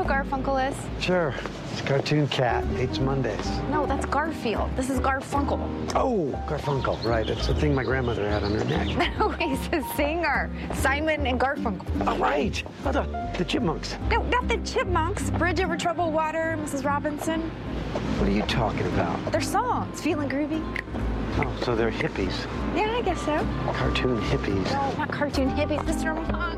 who Garfunkel is? Sure. It's Cartoon Cat. Hates Mondays. No, that's Garfield. This is Garfunkel. Oh, Garfunkel. Right. It's the thing my grandmother had on her neck. No, he's a singer. Simon and Garfunkel. Oh, right. Oh, the Chipmunks. No, not the Chipmunks. Bridge Over Troubled Water, Mrs. Robinson. What are you talking about? Their songs. Feeling Groovy. Oh, so they're hippies. Yeah, I guess so. Cartoon hippies. No, not cartoon hippies. Mr. Monk.